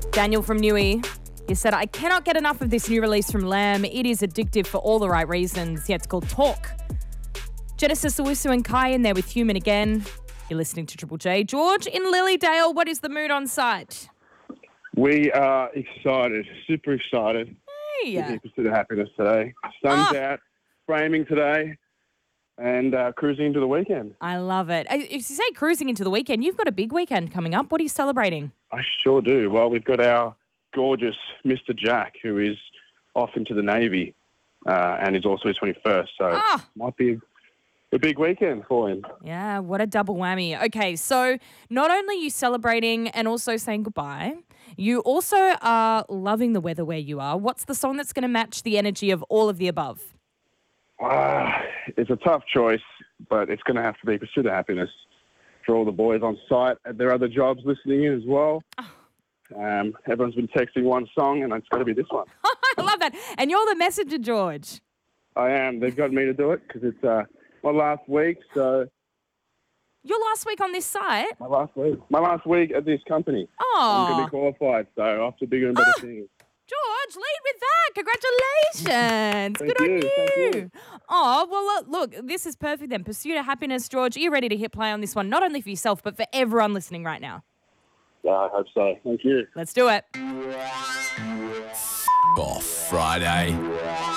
Daniel from Newey. You said, I cannot get enough of this new release from Lamb. It is addictive for all the right reasons. Yeah, it's called Talk. Genesis Owusu and Kai in there with Human Again. You're listening to Triple J. George in Lilydale, what is the mood on site? We are excited, super excited. Hey. To Pursuit of Happiness today. Sun's out, framing today, and cruising into the weekend. I love it. If you say cruising into the weekend, you've got a big weekend coming up. What are you celebrating? I sure do. Well, we've got our gorgeous Mr. Jack, who is off into the Navy, and is also his 21st, so might be a big weekend for him. Yeah, what a double whammy. Okay, so not only are you celebrating and also saying goodbye, you also are loving the weather where you are. What's the song that's going to match the energy of all of the above? It's a tough choice, but it's going to have to be Pursuit of Happiness for all the boys on site at their other jobs listening in as well. Everyone's been texting one song, and it's got to be this one. I love that. And you're the messenger, George. I am. They've got me to do it because it's my last week, so... Your last week on this site? My last week at this company. Oh. I'm going to be qualified, so off to bigger and better things. George, lead with that. Congratulations. Good on you. Thank you. Oh, well, look, this is perfect then. Pursuit of Happiness, George. Are you ready to hit play on this one? Not only for yourself, but for everyone listening right now. Yeah, I hope so. Thank you. Let's do it. Off Friday.